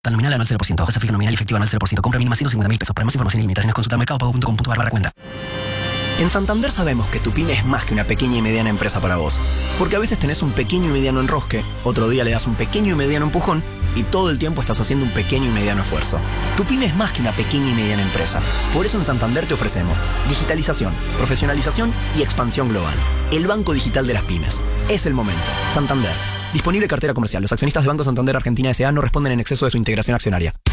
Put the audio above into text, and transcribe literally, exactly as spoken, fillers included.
Tan nominal anual cero por ciento. Tasa fija nominal y efectiva anual cero por ciento. Compra mínima ciento cincuenta mil pesos. Para más información y limitaciones consulta mercadopago punto com punto a r barra cuenta. En Santander sabemos que tu pyme es más que una pequeña y mediana empresa para vos. Porque a veces tenés un pequeño y mediano enrosque, otro día le das un pequeño y mediano empujón y todo el tiempo estás haciendo un pequeño y mediano esfuerzo. Tu pyme es más que una pequeña y mediana empresa. Por eso en Santander te ofrecemos digitalización, profesionalización y expansión global. El banco digital de las pymes. Es el momento. Santander. Disponible cartera comercial. Los accionistas de Banco Santander Argentina S A no responden en exceso de su integración accionaria.